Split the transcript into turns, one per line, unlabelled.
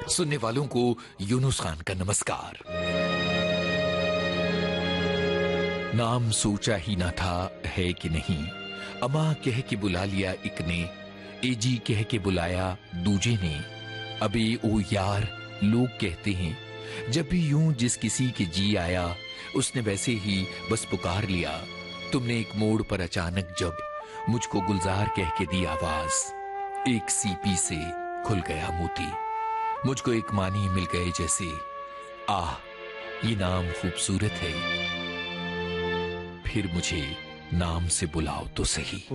सुनने वालों को यूनुस खान का नमस्कार। नाम सोचा ही ना था है कि नहीं, अमा कह के बुला लिया एक ने, एजी कह के बुलाया दूजे ने। अबे ओ यार लोग कहते हैं, जब भी यूं जिस किसी के जी आया, उसने वैसे ही बस पुकार लिया। तुमने एक मोड़ पर अचानक जब मुझको गुलजार कह के दी आवाज, एक सीपी से खुल गया मोती। मुझको एक मानी मिल गए जैसे, आह ये नाम खूबसूरत है, फिर मुझे नाम से बुलाओ तो सही।